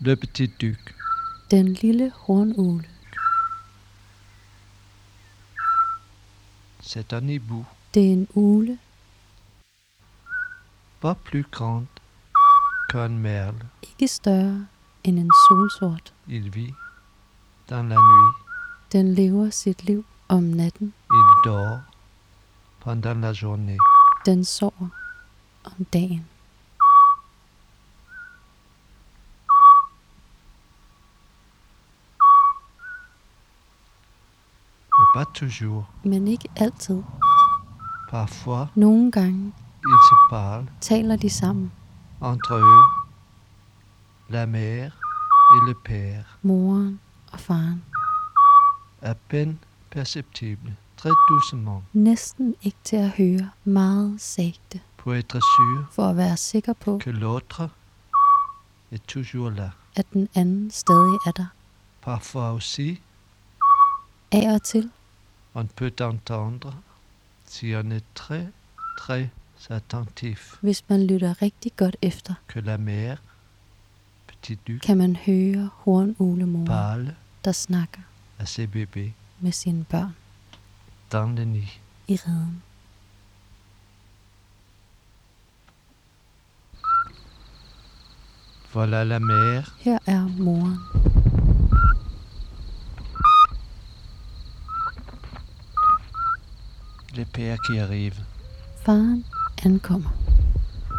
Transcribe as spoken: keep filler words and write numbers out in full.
Le petit duc. Den lille hornugle. C'est un hibou. Det er en ugle. Pas plus grande qu'un merle. Ikke større end en solsort. Il vit dans la nuit. Den lever sit liv om natten. Il dort pendant la journée. Den sover om dagen. Mais pas toujours. Men ikke altid. Parfois, Nogle gange ils se parlent taler de sammen. entre eux, la mère et le père. Moren og faren. À peine perceptible, très doucement, Næsten ikke til at høre, meget sagte. pour être sûr For at være sikker på, que l'autre est toujours là. at den anden stadig er der. Parfois aussi, Af og til on peut entendre, si on est très, très attentif, hvis man lytter rigtig godt efter, que la mère, petit duc, kan man høre hornuglemoren, parle der snakker à ses bébés med sine børn dans le nid. i reden. Voilà la mère, Her er moren. le père qui arrive. Faren ankommer.